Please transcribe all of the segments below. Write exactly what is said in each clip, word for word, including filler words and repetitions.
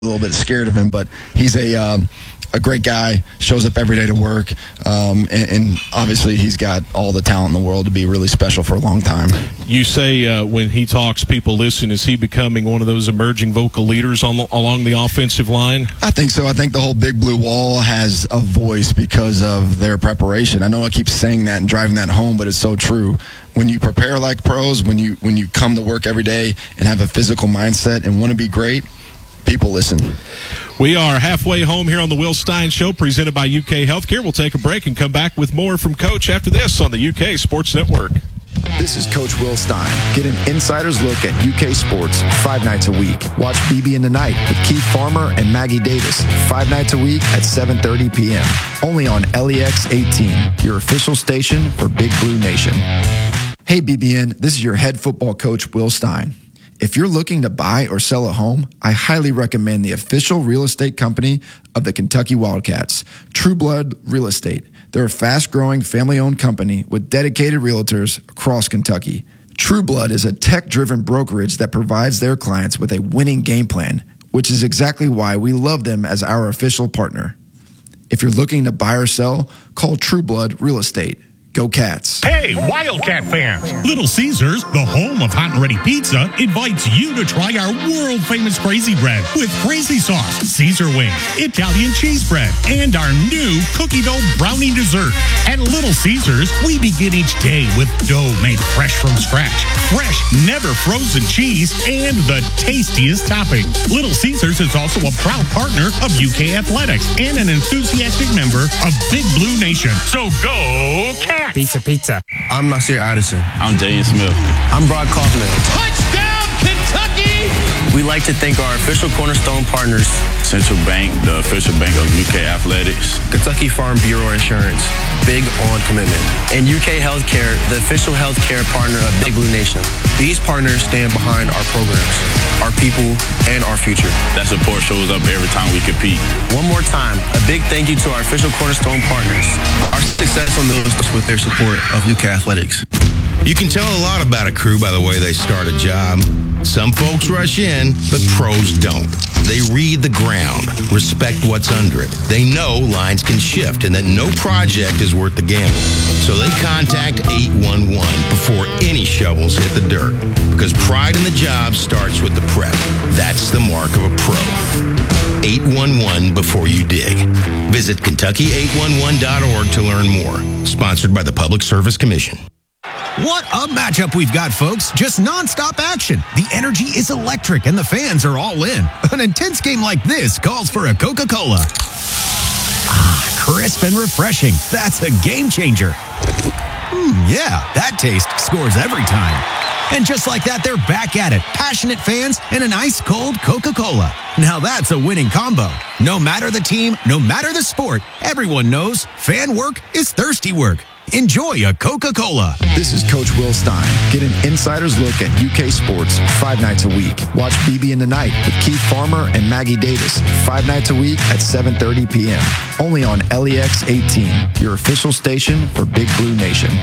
a little bit scared of him, but he's a um, a great guy, shows up every day to work, um, and, and obviously he's got all the talent in the world to be really special for a long time. You say uh, when he talks, people listen. Is he becoming one of those emerging vocal leaders on, along the offensive line? I think so. I think the whole Big Blue Wall has a voice because of their preparation. I know I keep saying that and driving that home, but it's so true. When you prepare like pros, when you when you come to work every day and have a physical mindset and want to be great, people listen. We are halfway home here on the Will Stein Show, presented by U K Healthcare. We'll take a break and come back with more from Coach after this on the U K Sports Network. This is Coach Will Stein. Get an insider's look at U K sports five nights a week. Watch B B in the Night with Keith Farmer and Maggie Davis five nights a week at seven thirty p.m. Only on L E X eighteen, your official station for Big Blue Nation. Hey B B N, this is your head football coach, Will Stein. If you're looking to buy or sell a home, I highly recommend the official real estate company of the Kentucky Wildcats, True Blood Real Estate. They're a fast-growing, family-owned company with dedicated realtors across Kentucky. True Blood is a tech-driven brokerage that provides their clients with a winning game plan, which is exactly why we love them as our official partner. If you're looking to buy or sell, call True Blood Real Estate. Go Cats. Hey, Wildcat fans! Little Caesars, the home of hot and ready pizza, invites you to try our world-famous Crazy Bread with crazy sauce, Caesar wings, Italian cheese bread, and our new cookie dough brownie dessert. At Little Caesars, we begin each day with dough made fresh from scratch, fresh, never frozen cheese, and the tastiest toppings. Little Caesars is also a proud partner of U K Athletics and an enthusiastic member of Big Blue Nation. So go Cats! Pizza, pizza. I'm Nasir Addison. I'm Daniel Smith. I'm Brock Kaufman. Touchdown, Kentucky! We'd like to thank our official Cornerstone partners, Central Bank, the official bank of U K Athletics, Kentucky Farm Bureau Insurance, big on commitment, and U K Healthcare, the official healthcare partner of Big Blue Nation. These partners stand behind our programs, our people, and our future. That support shows up every time we compete. One more time, a big thank you to our official Cornerstone partners. Our success on those with their support of U K Athletics. You can tell a lot about a crew by the way they start a job. Some folks rush in, but pros don't. They read the ground, respect what's under it. They know lines can shift and that no project is worth the gamble. So they contact eight one one before any shovels hit the dirt. Because pride in the job starts with the prep. That's the mark of a pro. eight one one before you dig. Visit Kentucky eight one one dot org to learn more. Sponsored by the Public Service Commission. What a matchup we've got, folks. Just nonstop action. The energy is electric and the fans are all in. An intense game like this calls for a Coca-Cola. Ah, crisp and refreshing. That's a game changer. Hmm, yeah, that taste scores every time. And just like that, they're back at it. Passionate fans and an ice-cold Coca-Cola. Now that's a winning combo. No matter the team, no matter the sport, everyone knows fan work is thirsty work. Enjoy a Coca-Cola. This is Coach Will Stein. Get an insider's look at U K sports five nights a week. Watch B B in the Night with Keith Farmer and Maggie Davis five nights a week at seven thirty p.m. Only on L E X eighteen, your official station for Big Blue Nation.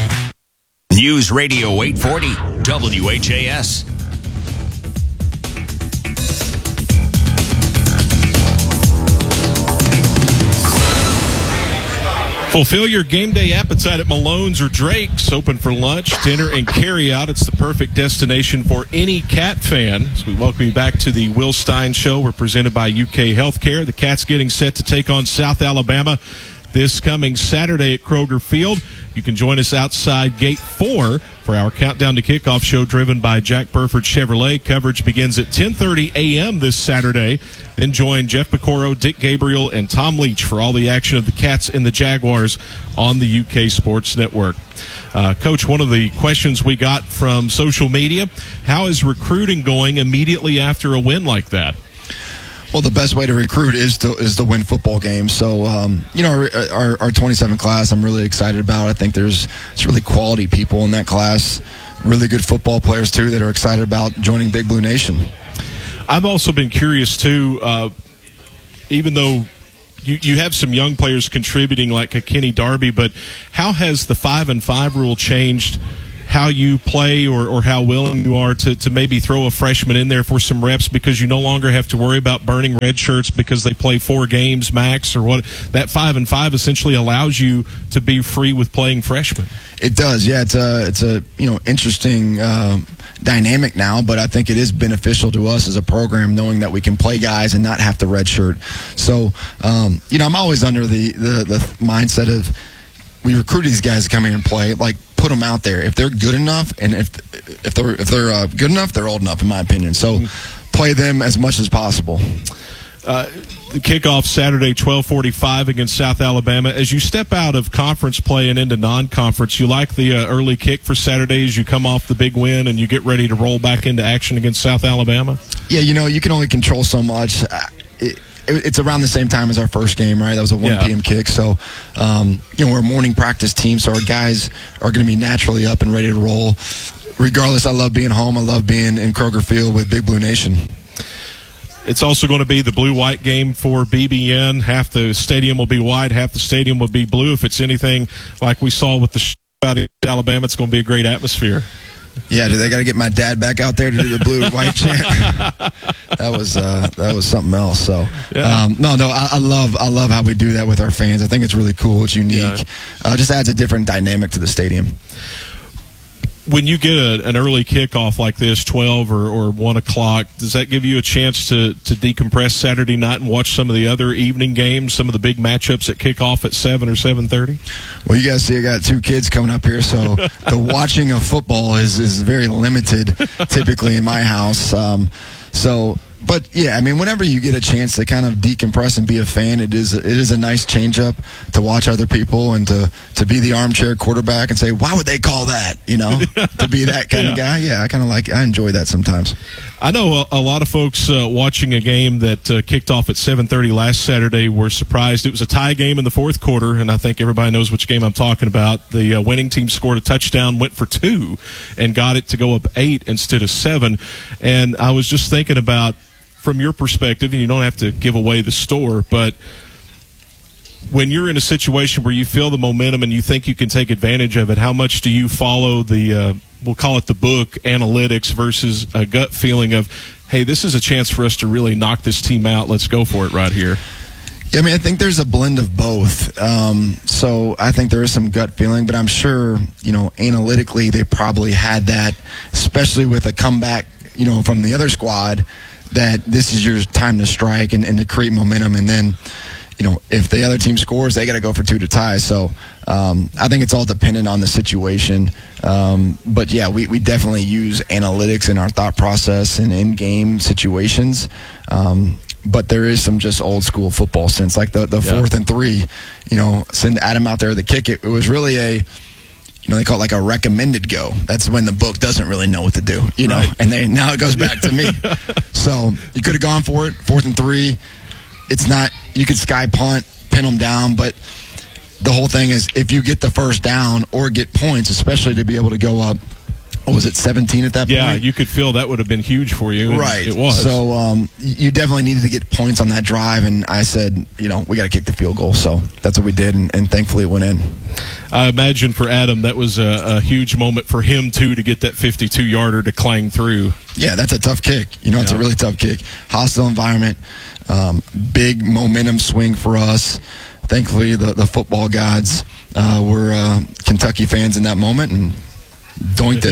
News Radio eight forty, W H A S. Fulfill your game day appetite at Malone's or Drake's. Open for lunch, dinner, and carry out. It's the perfect destination for any Cat fan. As we welcome you back to the Will Stein Show. We're presented by U K Healthcare. The Cats getting set to take on South Alabama this coming Saturday at Kroger Field. You can join us outside Gate four for our Countdown to Kickoff show driven by Jack Burford Chevrolet. Coverage begins at ten thirty a.m. this Saturday. Then join Jeff Pecoro, Dick Gabriel, and Tom Leach for all the action of the Cats and the Jaguars on the U K Sports Network. Uh, Coach, one of the questions we got from social media, how is recruiting going immediately after a win like that? Well, the best way to recruit is to is to win football games. So, um, you know, our, our our twenty-seven class, I'm really excited about. I think there's it's really quality people in that class, really good football players too that are excited about joining Big Blue Nation. I've also been curious too, uh, even though you you have some young players contributing like a Kenny Darby, but how has the five and five rule changed how you play or, or how willing you are to, to maybe throw a freshman in there for some reps because you no longer have to worry about burning red shirts because they play four games max or what. That five and five essentially allows you to be free with playing freshmen. It does, yeah. It's a it's a you know interesting uh, dynamic now, but I think it is beneficial to us as a program knowing that we can play guys and not have to redshirt. So um, you know, I'm always under the, the the mindset of we recruit these guys to come here and play. Like, put them out there if they're good enough, and if if they're if they're uh, good enough, they're old enough, in my opinion. So play them as much as possible. Uh, the kickoff Saturday, twelve forty-five against South Alabama. As you step out of conference play and into non-conference, you like the uh, early kick for Saturday as you come off the big win and you get ready to roll back into action against South Alabama? Yeah, you know, you can only control so much. Uh, it, It's around the same time as our first game, right? That was a one p.m. kick. So, um, you know, we're a morning practice team, so our guys are going to be naturally up and ready to roll. Regardless, I love being home. I love being in Kroger Field with Big Blue Nation. It's also going to be the blue-white game for B B N. Half the stadium will be white, half the stadium will be blue. If it's anything like we saw with the shootout in Alabama, it's going to be a great atmosphere. Yeah, do they got to get my dad back out there to do the blue and white chant? That was uh, that was something else. So yeah. um, no, no, I, I love I love how we do that with our fans. I think it's really cool. It's unique. Yeah. Uh, just adds a different dynamic to the stadium. When you get a, an early kickoff like this, twelve or, or one o'clock, does that give you a chance to, to decompress Saturday night and watch some of the other evening games, some of the big matchups that kick off at seven or seven thirty? Well, you guys see I got two kids coming up here, so the watching of football is, is very limited typically in my house. Um, so, but yeah, I mean, whenever you get a chance to kind of decompress and be a fan, it is it is a nice change up to watch other people and to, to be the armchair quarterback and say, why would they call that? You know, to be that kind yeah. of guy. Yeah, I kind of like, I enjoy that sometimes. I know a, a lot of folks uh, watching a game that uh, kicked off at seven thirty last Saturday were surprised. It was a tie game in the fourth quarter, and I think everybody knows which game I'm talking about. The uh, winning team scored a touchdown, went for two, and got it to go up eight instead of seven. And I was just thinking about, from your perspective, and you don't have to give away the store, but when you're in a situation where you feel the momentum and you think you can take advantage of it, how much do you follow the, uh, we'll call it the book, analytics versus a gut feeling of, hey, this is a chance for us to really knock this team out. Let's go for it right here. Yeah, I mean, I think there's a blend of both. Um, so I think there is some gut feeling, but I'm sure, you know, analytically they probably had that, especially with a comeback, you know, from the other squad, that this is your time to strike and, and to create momentum. And then, you know, if the other team scores, they got to go for two to tie. So um, I think it's all dependent on the situation. Um, but, yeah, we, we definitely use analytics in our thought process and in-game situations. Um, but there is some just old-school football sense. Like the, the yeah. fourth and three, you know, send Adam out there to kick it. It was really a – you know, they call it like a recommended go. That's when the book doesn't really know what to do, you know, right. and they, now it goes back to me. So you could have gone for it, fourth and three. It's not, you could sky punt, pin them down, but the whole thing is if you get the first down or get points, especially to be able to go up, what was it, seventeen at that yeah, point? Yeah, you could feel that would have been huge for you. Right. It was. So um, you definitely needed to get points on that drive, and I said, you know, we got to kick the field goal. So that's what we did, and, and thankfully it went in. I imagine for Adam that was a, a huge moment for him, too, to get that fifty-two-yarder to clang through. Yeah, that's a tough kick. You know, yeah. It's a really tough kick. Hostile environment, um, big momentum swing for us. Thankfully, the, the football gods uh, were uh, Kentucky fans in that moment, and doinked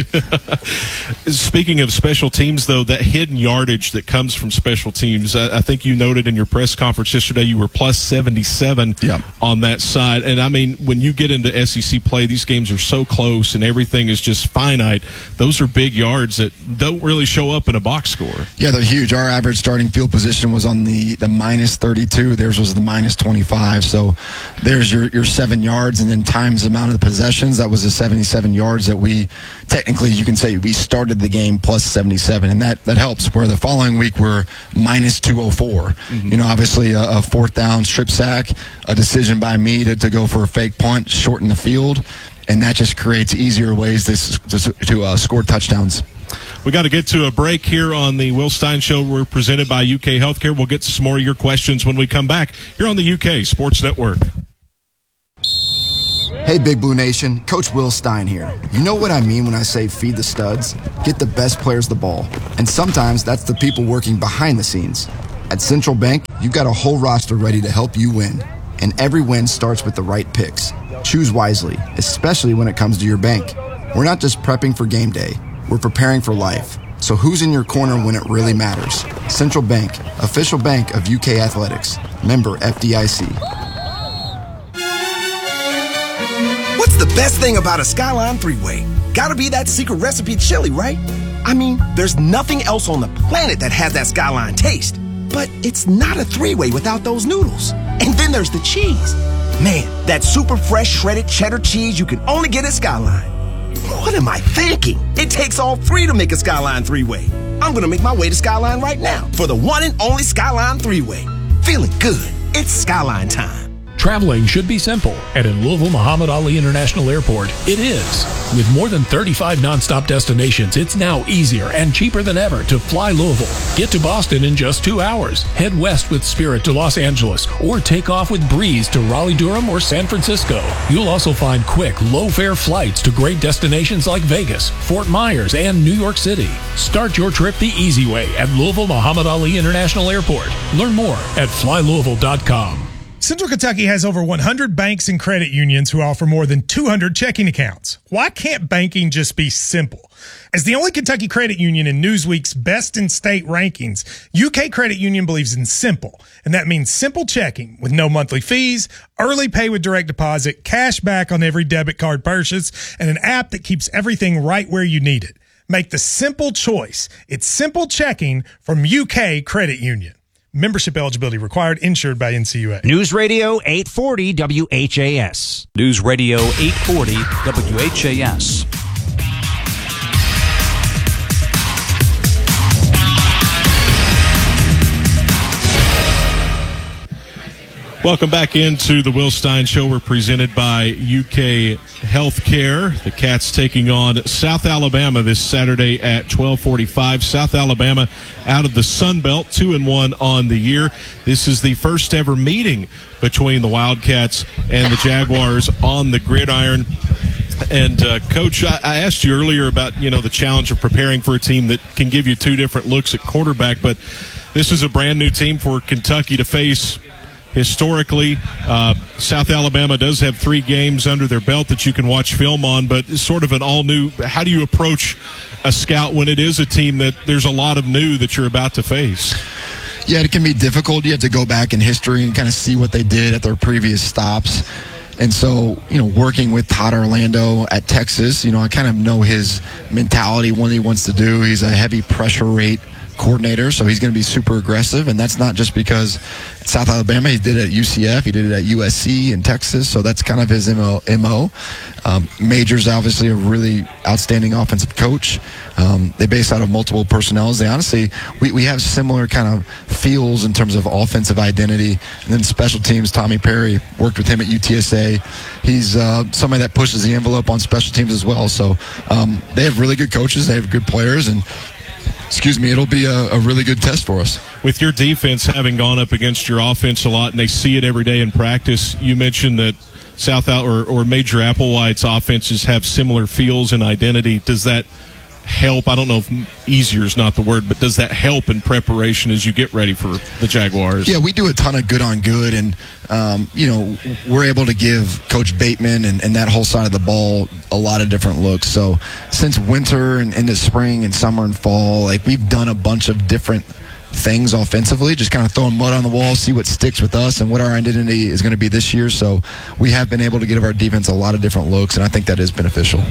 it. Speaking of special teams, though, that hidden yardage that comes from special teams, I, I think you noted in your press conference yesterday you were plus seventy-seven yep. on that side. And, I mean, when you get into S E C play, these games are so close and everything is just finite. Those are big yards that don't really show up in a box score. Yeah, they're huge. Our average starting field position was on the, the minus thirty-two. Theirs was the minus twenty-five. So there's your, your seven yards, and then times the amount of the possessions. That was the seventy-seven yards that we technically, you can say we started the game plus seventy-seven, and that, that helps. Where the following week we're minus two oh four. Mm-hmm. You know, obviously a, a fourth down strip sack, a decision by me to, to go for a fake punt, shorten the field, and that just creates easier ways to, to, to uh, score touchdowns. We got to get to a break here on the Will Stein Show. We're presented by U K Healthcare. We'll get to some more of your questions when we come back here on the U K Sports Network. Hey, Big Blue Nation, Coach Will Stein here. You know what I mean when I say feed the studs? Get the best players the ball. And sometimes that's the people working behind the scenes. At Central Bank, you've got a whole roster ready to help you win. And every win starts with the right picks. Choose wisely, especially when it comes to your bank. We're not just prepping for game day. We're preparing for life. So who's in your corner when it really matters? Central Bank, official bank of U K Athletics. Member F D I C. What's the best thing about a Skyline three-way? Gotta be that secret recipe chili, right? I mean, there's nothing else on the planet that has that Skyline taste. But it's not a three-way without those noodles. And then there's the cheese. Man, that super fresh shredded cheddar cheese you can only get at Skyline. What am I thinking? It takes all three to make a Skyline three-way. I'm gonna make my way to Skyline right now for the one and only Skyline three-way. Feeling good. It's Skyline time. Traveling should be simple, and in Louisville Muhammad Ali International Airport, it is. With more than thirty-five nonstop destinations, it's now easier and cheaper than ever to fly Louisville. Get to Boston in just two hours. Head west with Spirit to Los Angeles, or take off with Breeze to Raleigh-Durham or San Francisco. You'll also find quick, low-fare flights to great destinations like Vegas, Fort Myers, and New York City. Start your trip the easy way at Louisville Muhammad Ali International Airport. Learn more at fly louisville dot com. Central Kentucky has over one hundred banks and credit unions who offer more than two hundred checking accounts. Why can't banking just be simple? As the only Kentucky credit union in Newsweek's Best in State rankings, U K Credit Union believes in simple, and that means simple checking with no monthly fees, early pay with direct deposit, cash back on every debit card purchase, and an app that keeps everything right where you need it. Make the simple choice. It's simple checking from U K Credit Union. Membership eligibility required, insured by N C U A. News Radio eight forty W H A S. News Radio eight forty W H A S. Welcome back into the Will Stein Show. We're presented by U K Healthcare. The Cats taking on South Alabama this Saturday at twelve forty-five. South Alabama out of the Sun Belt, two and one on the year. This is the first ever meeting between the Wildcats and the Jaguars on the gridiron. And uh, Coach, I, I asked you earlier about you know the challenge of preparing for a team that can give you two different looks at quarterback, but this is a brand new team for Kentucky to face. Historically, uh, South Alabama does have three games under their belt that you can watch film on, but it's sort of an all-new. How do you approach a scout when it is a team that there's a lot of new that you're about to face? Yeah, it can be difficult. You have to go back in history and kind of see what they did at their previous stops. And so, you know, working with Todd Orlando at Texas, you know, I kind of know his mentality, what he wants to do. He's a heavy pressure rate coordinator, so he's going to be super aggressive, and that's not just because at South Alabama, he did it at U C F, he did it at U S C in Texas, so that's kind of his M O. Um, Major's obviously a really outstanding offensive coach. Um, they base out of multiple personnels. They honestly, we, we have similar kind of feels in terms of offensive identity. And then special teams, Tommy Perry, worked with him at U T S A. He's uh, somebody that pushes the envelope on special teams as well. So um, they have really good coaches. They have good players, and Excuse me, it'll be a, a really good test for us. With your defense having gone up against your offense a lot, and they see it every day in practice, you mentioned that South Al- or, or Major Applewhite's offenses have similar feels and identity. Does that help? I don't know if easier is not the word, but does that help in preparation as you get ready for the Jaguars? Yeah, we do a ton of good on good, and um, you know, we're able to give Coach Bateman and, and that whole side of the ball a lot of different looks. So since winter and into spring and summer and fall, like we've done a bunch of different things offensively, just kind of throwing mud on the wall, see what sticks with us and what our identity is going to be this year. So we have been able to give our defense a lot of different looks, and I think that is beneficial.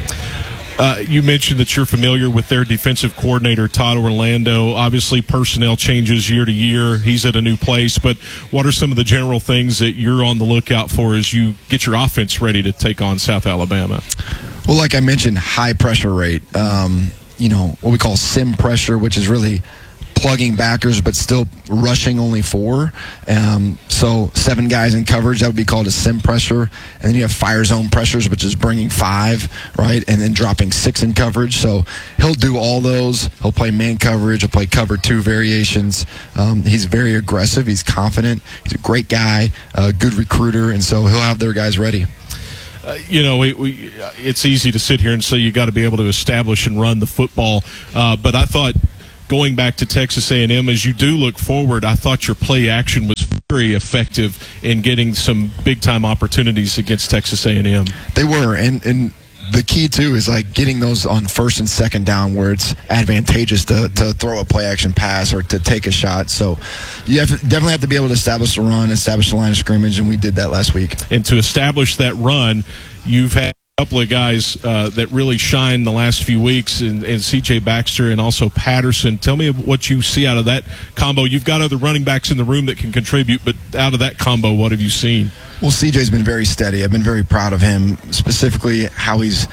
Uh, you mentioned that you're familiar with their defensive coordinator, Todd Orlando. Obviously, personnel changes year to year. He's at a new place. But what are some of the general things that you're on the lookout for as you get your offense ready to take on South Alabama? Well, like I mentioned, high pressure rate. Um, you know, what we call sim pressure, which is really plugging backers but still rushing only four. Um, so seven guys in coverage, that would be called a sim pressure. And then you have fire zone pressures, which is bringing five, right, and then dropping six in coverage. So he'll do all those. He'll play man coverage. He'll play cover two variations. Um, he's very aggressive. He's confident. He's a great guy, a good recruiter, and so he'll have their guys ready. uh, you know, we, we, it's easy to sit here and say you got to be able to establish and run the football. Uh, but I thought going back to Texas A and M, as you do look forward, I thought your play action was very effective in getting some big-time opportunities against Texas A and M. They were, and and the key, too, is like getting those on first and second down where it's advantageous to, to throw a play-action pass or to take a shot. So you have to, definitely have to be able to establish a run, establish the line of scrimmage, and we did that last week. And to establish that run, you've had a couple of guys uh, that really shine the last few weeks, and, and C J Baxter and also Patterson. Tell me what you see out of that combo. You've got other running backs in the room that can contribute, but out of that combo, what have you seen? Well, C J's been very steady. I've been very proud of him, specifically how he's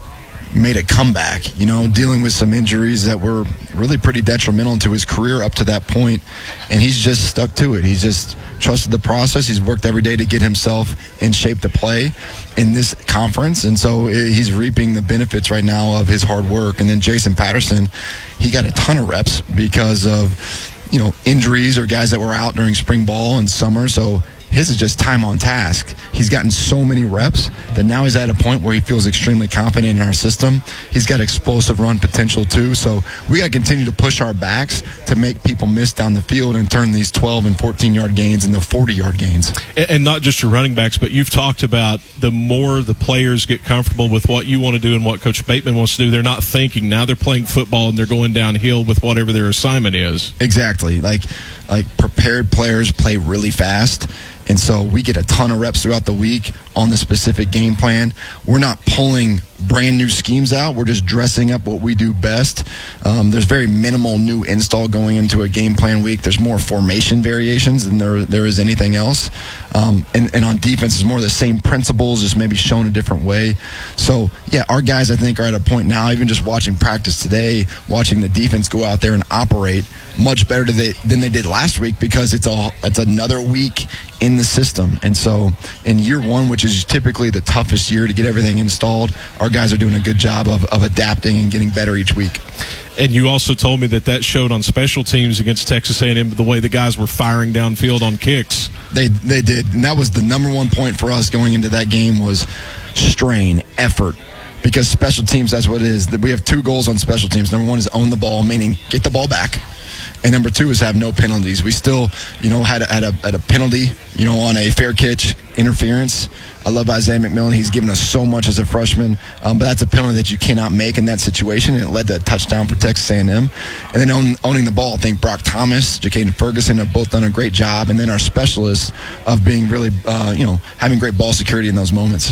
made a comeback, you know, dealing with some injuries that were really pretty detrimental to his career up to that point, and he's just stuck to it. He's just trusted the process. He's worked every day to get himself in shape to play in this conference, and so he's reaping the benefits right now of his hard work. And then Jason Patterson, he got a ton of reps because of, you know, injuries or guys that were out during spring ball and summer, so his is just time on task. He's gotten so many reps that now he's at a point where he feels extremely confident in our system. He's got explosive run potential too. So we got to continue to push our backs to make people miss down the field and turn these twelve and fourteen yard gains into forty yard gains. And not just your running backs, but you've talked about the more the players get comfortable with what you want to do and what Coach Bateman wants to do, they're not thinking. Now they're playing football and they're going downhill with whatever their assignment is. Exactly. Like, like prepared players play really fast. And so we get a ton of reps throughout the week on the specific game plan. We're not pulling brand new schemes out. We're just dressing up what we do best. Um, there's very minimal new install going into a game plan week. There's more formation variations than there there is anything else. Um, and, and on defense, it's more the same principles, just maybe shown a different way. So, yeah, our guys, I think, are at a point now, even just watching practice today, watching the defense go out there and operate much better than they, than they did last week, because it's a it's another week in the system. And so in year one, which is typically the toughest year to get everything installed, our guys are doing a good job of, of adapting and getting better each week. And you also told me that that showed on special teams against Texas A and M, the way the guys were firing downfield on kicks. They they did, and that was the number one point for us going into that game, was strain, effort. Because special teams, that's what it is. We have two goals on special teams. Number one is own the ball, meaning get the ball back. And number two is have no penalties. We still, you know, had a, had a, had a penalty, you know, on a fair catch interference. I love Isaiah McMillan. He's given us so much as a freshman, um, but that's a penalty that you cannot make in that situation, and it led to a touchdown for Texas A and M. And then own, owning the ball, I think Brock Thomas, Jacaden Ferguson have both done a great job, and then our specialists of being really, uh, you know, having great ball security in those moments.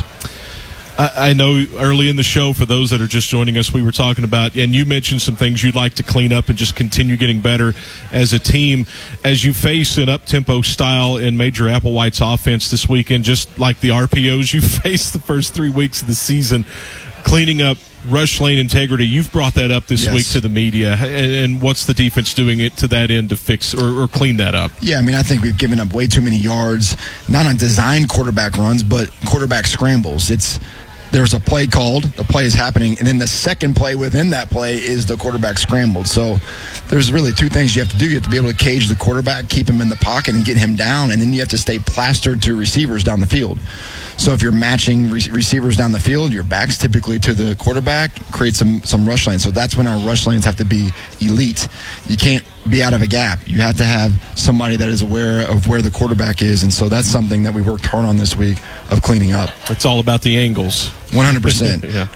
I know early in the show, for those that are just joining us, we were talking about, and you mentioned some things you'd like to clean up and just continue getting better as a team. As you face an up-tempo style in Major Applewhite's offense this weekend, just like the R P Os you faced the first three weeks of the season, cleaning up rush lane integrity, you've brought that up this yes. week to the media. And, and what's the defense doing it to that end to fix or, or clean that up? Yeah, I mean, I think we've given up way too many yards, not on design quarterback runs, but quarterback scrambles. It's There's a play called, the play is happening, and then the second play within that play is the quarterback scrambled. So there's really two things you have to do. You have to be able to cage the quarterback, keep him in the pocket, and get him down, and then you have to stay plastered to receivers down the field. So if you're matching re- receivers down the field, your back's typically to the quarterback, create some, some rush lanes. So that's when our rush lanes have to be elite. You can't be out of a gap. You have to have somebody that is aware of where the quarterback is, and so that's something that we worked hard on this week of cleaning up. It's all about the angles. one hundred percent. Yeah.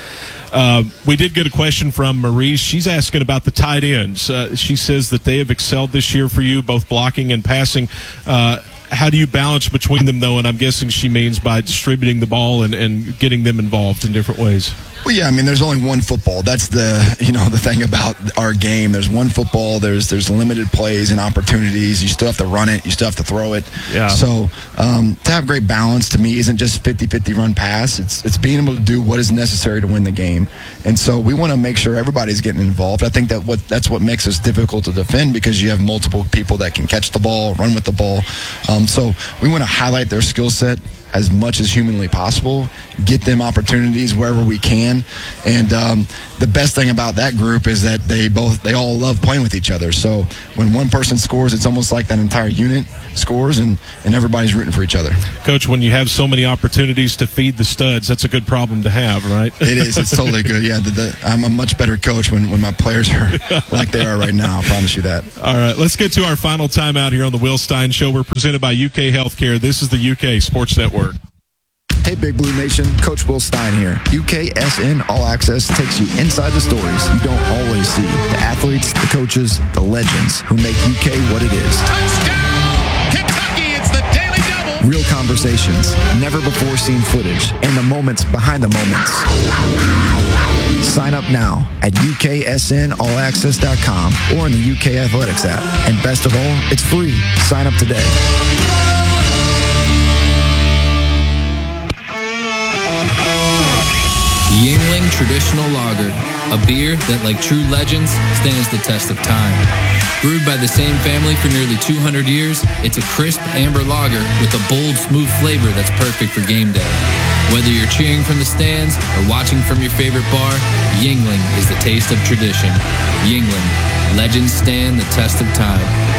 Uh, we did get a question from Maurice. She's asking about the tight ends. Uh, she says that they have excelled this year for you, both blocking and passing. Uh, how do you balance between them, though? And I'm guessing she means by distributing the ball and, and getting them involved in different ways. Well, yeah, I mean, there's only one football. That's the, you know, the thing about our game. There's one football. There's there's limited plays and opportunities. You still have to run it. You still have to throw it. Yeah. So um, to have great balance, to me, isn't just fifty-fifty run pass. It's it's being able to do what is necessary to win the game. And so we want to make sure everybody's getting involved. I think that what that's what makes us difficult to defend, because you have multiple people that can catch the ball, run with the ball. Um, so we want to highlight their skill set as much as humanly possible, get them opportunities wherever we can. And um, the best thing about that group is that they both they all love playing with each other. So when one person scores, it's almost like that entire unit scores, and, and everybody's rooting for each other. Coach, when you have so many opportunities to feed the studs, that's a good problem to have, right? It is. It's totally good. Yeah, the, the, I'm a much better coach when, when my players are like they are right now. I promise you that. All right, let's get to our final timeout here on the Will Stein Show. We're presented by U K Healthcare. This is the U K Sports Network. Hey, Big Blue Nation, Coach Will Stein here. U K S N All Access takes you inside the stories you don't always see. The athletes, the coaches, the legends who make U K what it is. Touchdown! Kentucky, it's the Daily Double! Real conversations, never before seen footage, and the moments behind the moments. Sign up now at U K S N all access dot com or in the U K Athletics app. And best of all, it's free. Sign up today. Yuengling Traditional Lager, a beer that, like true legends, stands the test of time. Brewed by the same family for nearly two hundred years, it's a crisp amber lager with a bold, smooth flavor that's perfect for game day. Whether you're cheering from the stands or watching from your favorite bar, Yuengling is the taste of tradition. Yuengling, legends stand the test of time.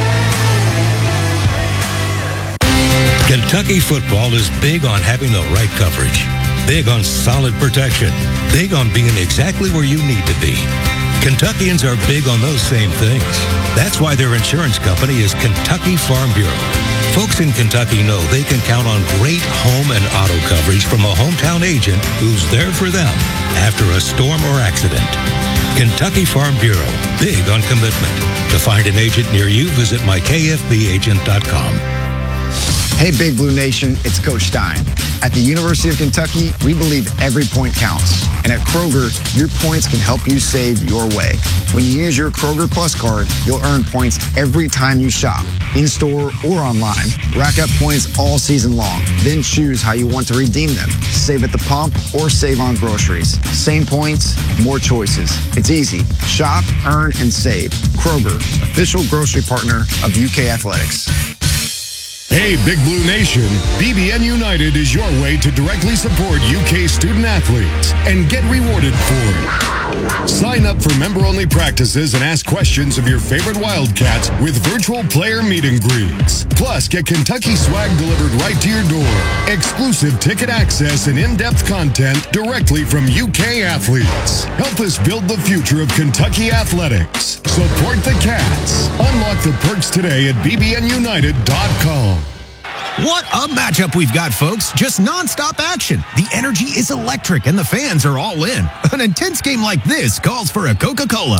Kentucky football is big on having the right coverage, big on solid protection, big on being exactly where you need to be. Kentuckians are big on those same things. That's why their insurance company is Kentucky Farm Bureau. Folks in Kentucky know they can count on great home and auto coverage from a hometown agent who's there for them after a storm or accident. Kentucky Farm Bureau, big on commitment. To find an agent near you, visit my K F B agent dot com. Hey, Big Blue Nation, it's Coach Stein. At the University of Kentucky, we believe every point counts. And at Kroger, your points can help you save your way. When you use your Kroger Plus card, you'll earn points every time you shop, in-store or online. Rack up points all season long. Then choose how you want to redeem them. Save at the pump or save on groceries. Same points, more choices. It's easy. Shop, earn, and save. Kroger, official grocery partner of U K Athletics. Hey, Big Blue Nation, B B N United is your way to directly support U K student athletes and get rewarded for it. Sign up for member-only practices and ask questions of your favorite Wildcats with virtual player meet and greets. Plus, get Kentucky swag delivered right to your door, exclusive ticket access, and in-depth content directly from U K athletes. Help us build the future of Kentucky athletics. Support the Cats. Unlock the perks today at B B N united dot com. What a matchup we've got, folks. Just nonstop action. The energy is electric and the fans are all in. An intense game like this calls for a Coca-Cola.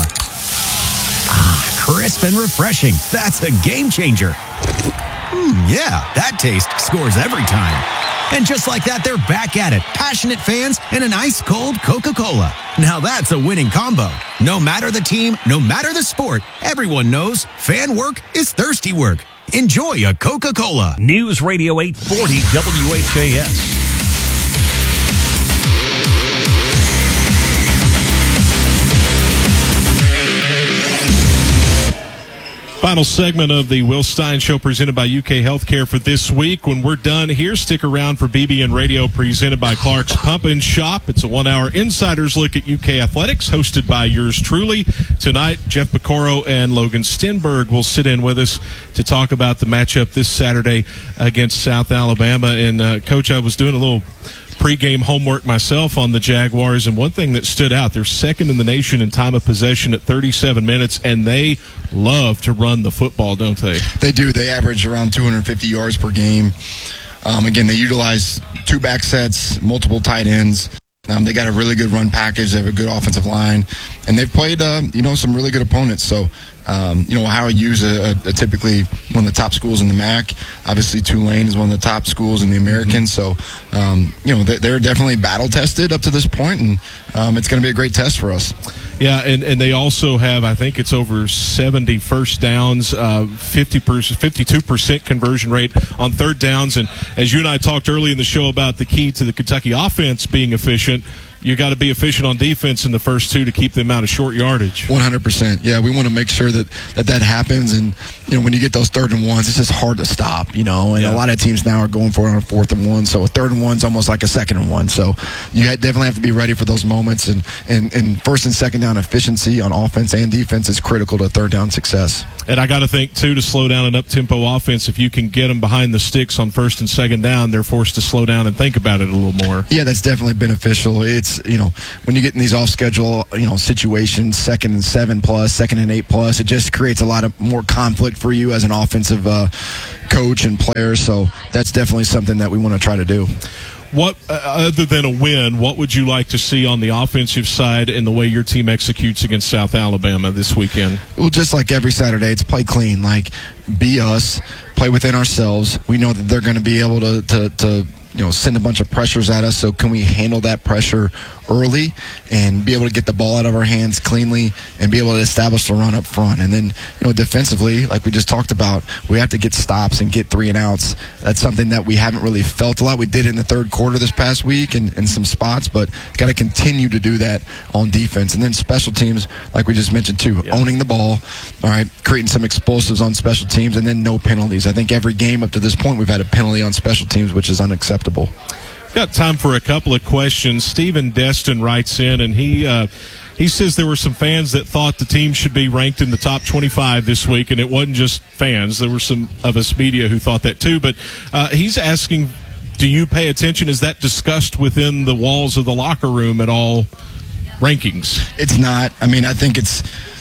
Ah, crisp and refreshing. That's a game changer. Hmm, yeah, that taste scores every time. And just like that, they're back at it. Passionate fans and an ice-cold Coca-Cola. Now that's a winning combo. No matter the team, no matter the sport, everyone knows fan work is thirsty work. Enjoy a Coca-Cola. News Radio eight forty W H A S. Final segment of the Will Stein Show presented by U K Healthcare for this week. When we're done here, stick around for B B N Radio presented by Clark's Pump and Shop. It's a one-hour insider's look at U K athletics hosted by yours truly. Tonight, Jeff Picoro and Logan Stenberg will sit in with us to talk about the matchup this Saturday against South Alabama. And, uh, Coach, I was doing a little pregame homework myself on the Jaguars, and one thing that stood out, they're second in the nation in time of possession at thirty-seven minutes, and they love to run the football, don't they? They do. They average around two hundred fifty yards per game. Um, again, they utilize two back sets, multiple tight ends. Um, they got a really good run package. They have a good offensive line, and they've played, uh, you know, some really good opponents. So, um, you know, Howard U's a, a, a typically one of the top schools in the M A C. Obviously, Tulane is one of the top schools in the American. Mm-hmm. So, um, you know, they, they're definitely battle tested up to this point, and um, it's going to be a great test for us. Yeah, and, and they also have, I think it's over seventy first downs, uh, fifty percent, fifty-two percent conversion rate on third downs. And as you and I talked early in the show about the key to the Kentucky offense being efficient, you got to be efficient on defense in the first two to keep them out of short yardage. one hundred percent. Yeah, we want to make sure that, that that happens. And, you know, when you get those third and ones, it's just hard to stop, you know. And Yeah. a lot of teams now are going for it on a fourth and one. So a third and one's almost like a second and one. So you ha- definitely have to be ready for those moments. And, and, and first and second down efficiency on offense and defense is critical to third down success. And I got to think, too, to slow down an up-tempo offense, if you can get them behind the sticks on first and second down, they're forced to slow down and think about it a little more. Yeah, that's definitely beneficial. It's, you know, when you get in these off-schedule, you know, situations, second and seven plus, second and eight plus, it just creates a lot of more conflict for you as an offensive uh, coach and player. So that's definitely something that we want to try to do. What, uh, other than a win, what would you like to see on the offensive side in the way your team executes against South Alabama this weekend? Well, just like every Saturday, it's play clean. Like, be us, play within ourselves. We know that they're going to be able to, to, to, you know, send a bunch of pressures at us. So can we handle that pressure early and be able to get the ball out of our hands cleanly and be able to establish the run up front? And then, you know, defensively, like we just talked about, we have to get stops and get three and outs. That's something that we haven't really felt a lot. We did in the third quarter this past week in, in some spots, but got to continue to do that on defense. And then special teams, like we just mentioned too, yeah. owning the ball, all right, creating some explosives on special teams, and then no penalties. I think every game up to this point we've had a penalty on special teams, which is unacceptable. Got time for a couple of questions. Stephen Destin writes in, and he uh, he says there were some fans that thought the team should be ranked in the top twenty-five this week, and it wasn't just fans. There were some of us media who thought that too. But uh, he's asking, do you pay attention? Is that discussed within the walls of the locker room at all, rankings? It's not. I mean, I think it's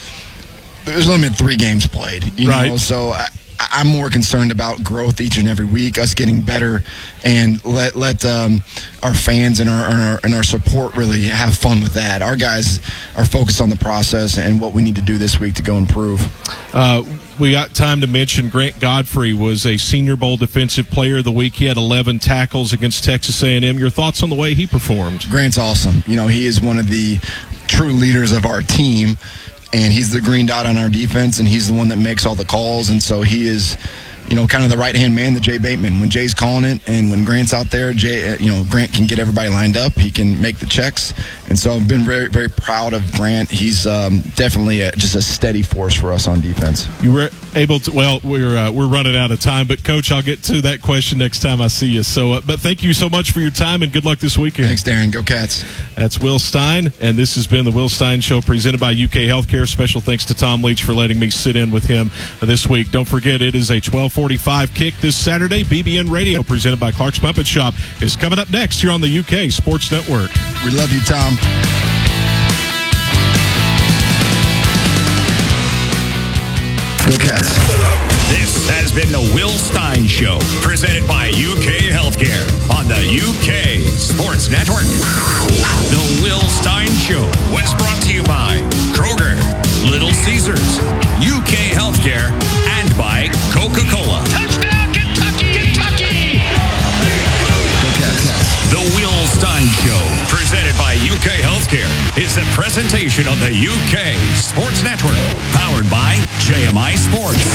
– there's only been three games played, you right. know, so – I, I'm more concerned about growth each and every week, us getting better, and let let um, our fans and our, and our and our support really have fun with that. Our guys are focused on the process and what we need to do this week to go improve. Uh, we got time to mention Grant Godfrey was a Senior Bowl Defensive Player of the Week. He had eleven tackles against Texas A and M. Your thoughts on the way he performed? Grant's awesome. You know, he is one of the true leaders of our team. And he's the green dot on our defense, and he's the one that makes all the calls. And so he is, you know, kind of the right-hand man to Jay Bateman. When Jay's calling it and when Grant's out there, Jay, you know, Grant can get everybody lined up. He can make the checks. And so I've been very, very proud of Grant. He's um, definitely a, just a steady force for us on defense. You were able to, well, we're uh, we're running out of time, but, Coach, I'll get to that question next time I see you. So, uh, but thank you so much for your time, and good luck this weekend. Thanks, Darren. Go Cats. That's Will Stein, and this has been the Will Stein Show presented by U K Healthcare. Special thanks to Tom Leach for letting me sit in with him this week. Don't forget, it is a twelve forty-five kick this Saturday. B B N Radio, presented by Clark's Puppet Shop, is coming up next here on the U K Sports Network. We love you, Tom. Go Cats. This has been the Will Stein Show, presented by U K Healthcare on the U K Sports Network. The Will Stein Show was brought to you by Kroger, Little Caesars, U K Healthcare, and by Coca-Cola. Touchdown, Kentucky! Kentucky! The Will Stein Show, presented by U K Healthcare, is a presentation of the U K Sports Network, powered by J M I Sports.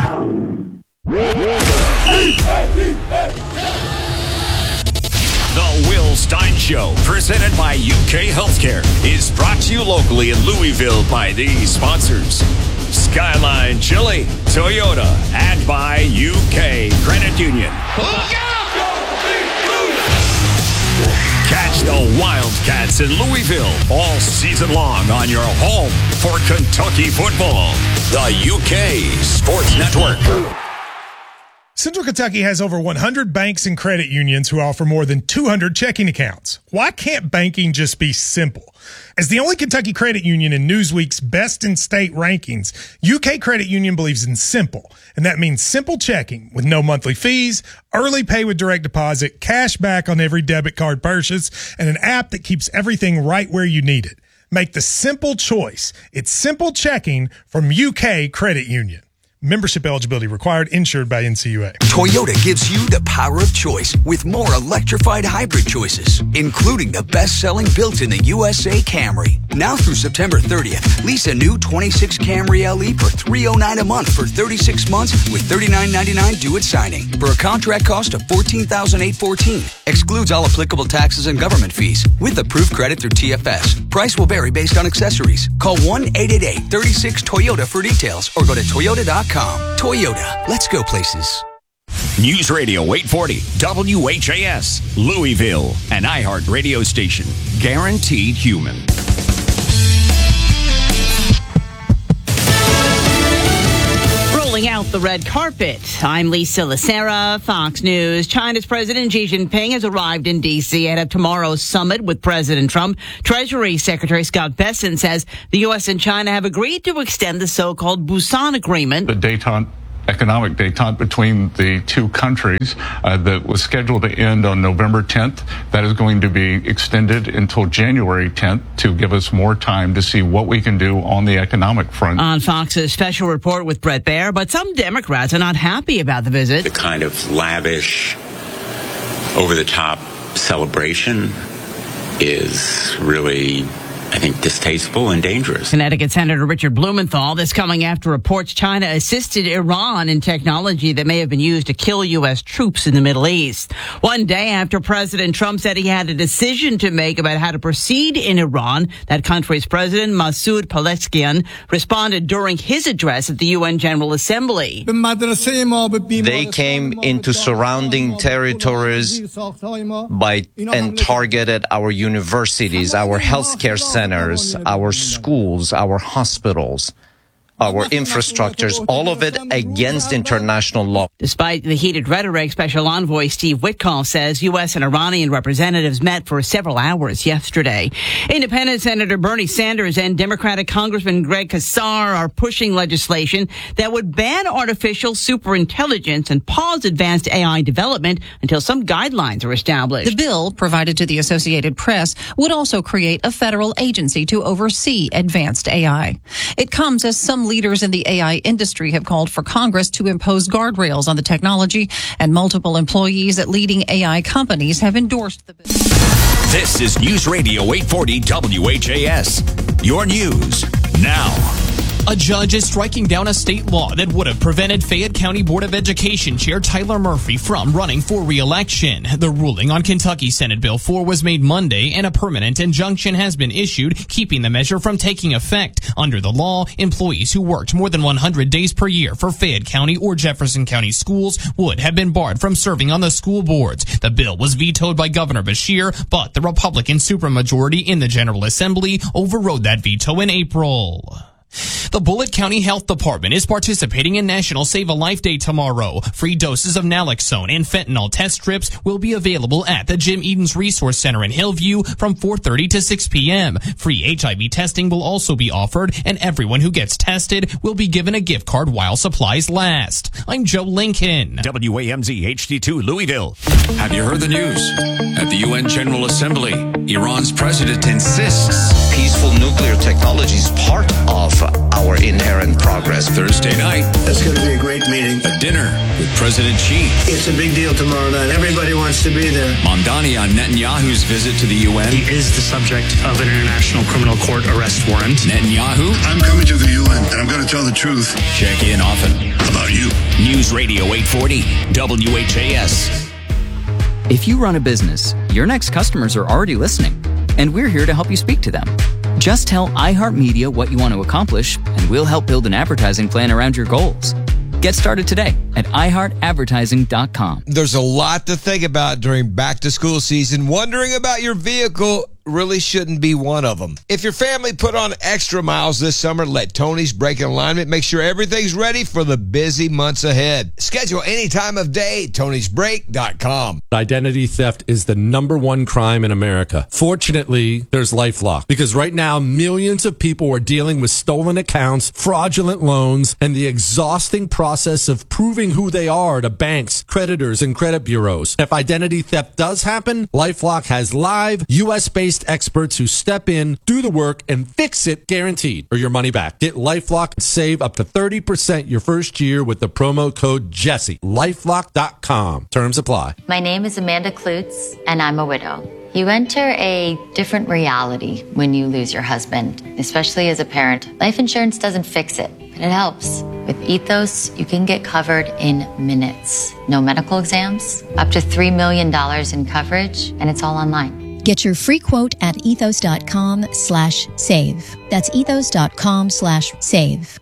The Will Stein Show, presented by U K Healthcare, is brought to you locally in Louisville by these sponsors: Skyline Chili, Toyota, and by U K Credit Union. Catch the Wildcats in Louisville all season long on your home for Kentucky football. The U K Sports Network. Central Kentucky has over one hundred banks and credit unions who offer more than two hundred checking accounts. Why can't banking just be simple? As the only Kentucky credit union in Newsweek's Best in State rankings, U K Credit Union believes in simple, and that means simple checking with no monthly fees, early pay with direct deposit, cash back on every debit card purchase, and an app that keeps everything right where you need it. Make the simple choice. It's simple checking from U K Credit Union. Membership eligibility required. Insured by N C U A. Toyota gives you the power of choice with more electrified hybrid choices, including the best-selling built-in-the U S A Camry. Now through September thirtieth, lease a new twenty-six Camry L E for three hundred nine dollars a month for thirty-six months with thirty-nine ninety-nine due at signing for a contract cost of fourteen thousand eight hundred fourteen dollars. Excludes all applicable taxes and government fees with approved credit through T F S. Price will vary based on accessories. Call one eight eight eight, three six, Toyota for details or go to toyota dot com. Toyota, let's go places. News Radio eight forty, W H A S, Louisville, an iHeart radio station. Guaranteed human. Rolling out the red carpet. I'm Lisa Lacera, Fox News. China's President Xi Jinping has arrived in D C ahead of tomorrow's summit with President Trump. Treasury Secretary Scott Bessent says the U S and China have agreed to extend the so-called Busan Agreement. The détente economic détente between the two countries uh, that was scheduled to end on November tenth. That is going to be extended until January tenth to give us more time to see what we can do on the economic front. On Fox's special report with Brett Baer, but some Democrats are not happy about the visit. The kind of lavish, over-the-top celebration is really, I think, distasteful and dangerous. Connecticut Senator Richard Blumenthal, this coming after reports China assisted Iran in technology that may have been used to kill U S troops in the Middle East. One day after President Trump said he had a decision to make about how to proceed in Iran, that country's president, Masoud Pezeshkian, responded during his address at the U N General Assembly. They came into surrounding territories by and targeted our universities, our healthcare centers, centers, our schools, our hospitals, our infrastructures, all of it against international law. Despite the heated rhetoric, Special Envoy Steve Witkoff says U S and Iranian representatives met for several hours yesterday. Independent Senator Bernie Sanders and Democratic Congressman Greg Casar are pushing legislation that would ban artificial superintelligence and pause advanced A I development until some guidelines are established. The bill, provided to the Associated Press, would also create a federal agency to oversee advanced A I. It comes as some leaders in the A I industry have called for Congress to impose guardrails on the technology, and multiple employees at leading A I companies have endorsed the bill. This is News Radio eight forty W H A S. Your news now. A judge is striking down a state law that would have prevented Fayette County Board of Education Chair Tyler Murphy from running for re-election. The ruling on Kentucky Senate Bill four was made Monday, and a permanent injunction has been issued, keeping the measure from taking effect. Under the law, employees who worked more than one hundred days per year for Fayette County or Jefferson County schools would have been barred from serving on the school boards. The bill was vetoed by Governor Beshear, but the Republican supermajority in the General Assembly overrode that veto in April. The Bullitt County Health Department is participating in National Save a Life Day tomorrow. Free doses of naloxone and fentanyl test strips will be available at the Jim Edens Resource Center in Hillview from four thirty to six p.m. Free H I V testing will also be offered, and everyone who gets tested will be given a gift card while supplies last. I'm Joe Lincoln. W A M Z H D two Louisville. Have you heard the news? At the U N General Assembly, Iran's president insists peaceful nuclear technology is part of our inherent progress. Thursday night, that's going to be a great meeting. A dinner with President Xi. It's a big deal tomorrow night. Everybody wants to be there. Mamdani on Netanyahu's visit to the U N. He is the subject of an international criminal court arrest warrant. Netanyahu. I'm coming to the U N, and I'm going to tell the truth. Check in often. About you. News Radio eight forty, W H A S. If you run a business, your next customers are already listening, and we're here to help you speak to them. Just tell iHeartMedia what you want to accomplish, and we'll help build an advertising plan around your goals. Get started today at i heart advertising dot com. There's a lot to think about during back-to-school season. Wondering about your vehicle really shouldn't be one of them. If your family put on extra miles this summer, let Tony's Brake and Alignment make sure everything's ready for the busy months ahead. Schedule any time of day, tonys brake dot com. Identity theft is the number one crime in America. Fortunately, there's LifeLock, because right now millions of people are dealing with stolen accounts, fraudulent loans, and the exhausting process of proving who they are to banks, creditors, and credit bureaus. If identity theft does happen, LifeLock has live U S based licensed experts who step in, do the work, and fix it guaranteed, or your money back. Get LifeLock and save up to thirty percent your first year with the promo code Jesse. lifelock dot com. Terms apply. My name is Amanda Klutz, and I'm a widow. You enter a different reality when you lose your husband, especially as a parent. Life insurance doesn't fix it, but it helps. With Ethos, you can get covered in minutes. No medical exams, up to three million dollars in coverage, and it's all online. Get your free quote at ethos.com slash save. That's ethos.com slash save.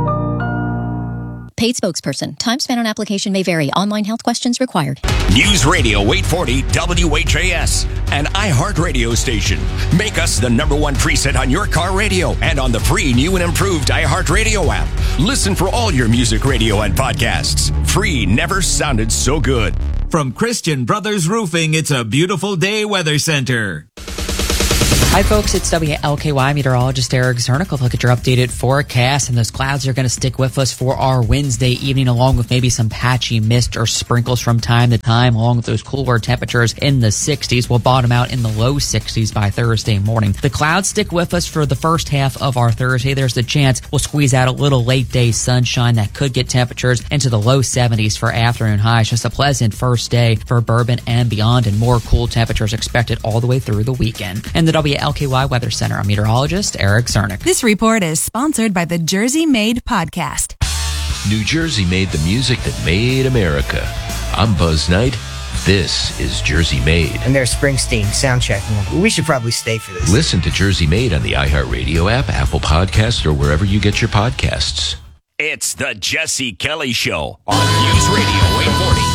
Paid spokesperson. Time spent on application may vary. Online health questions required. News Radio eight forty W H A S, an iHeart radio station. Make us the number one preset on your car radio and on the free new and improved iHeart Radio app. Listen for all your music radio and podcasts. Free never sounded so good. From Christian Brothers Roofing, it's a beautiful day weather center. Hi, folks. It's W L K Y meteorologist Eric Zernick. Look at your updated forecast, and those clouds are going to stick with us for our Wednesday evening, along with maybe some patchy mist or sprinkles from time to time, along with those cooler temperatures in the sixties. We'll bottom out in the low sixties by Thursday morning. The clouds stick with us for the first half of our Thursday. There's the chance we'll squeeze out a little late-day sunshine that could get temperatures into the low seventies for afternoon highs. Just a pleasant first day for Bourbon and beyond, and more cool temperatures expected all the way through the weekend. And the W L K Y Weather Center, I'm meteorologist Eric Zernick. This report is sponsored by the Jersey Made Podcast. New Jersey made the music that made America. I'm Buzz Knight. This is Jersey Made. And there's Springsteen sound checking. We should probably stay for this. Listen to Jersey Made on the iHeartRadio app, Apple Podcasts, or wherever you get your podcasts. It's the Jesse Kelly Show on News Radio eight forty